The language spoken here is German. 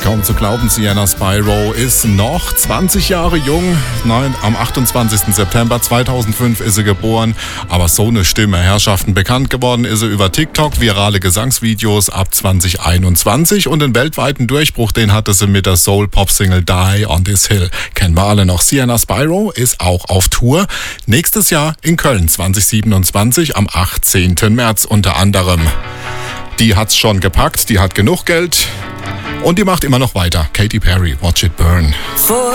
Kaum zu glauben, Sienna Spyro ist noch 20 Jahre jung. Nein, am 28. September 2005 ist sie geboren. Aber so eine Stimme, Herrschaften, bekannt geworden ist sie über TikTok, virale Gesangsvideos ab 2021. Und den weltweiten Durchbruch, den hatte sie mit der Soul-Pop-Single Die on This Hill. Kennen wir alle noch. Sienna Spyro ist auch auf Tour. Nächstes Jahr in Köln 2027 am 18. März unter anderem. Die hat's schon gepackt, die hat genug Geld. Und die macht immer noch weiter. Katy Perry, Watch It Burn.